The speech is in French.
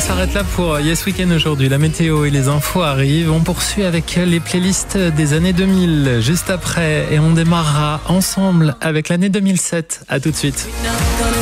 s'arrête là pour Yes Weekend aujourd'hui. La météo et les infos arrivent. On poursuit avec les playlists des années 2000 juste après et on démarrera ensemble avec l'année 2007. À tout de suite.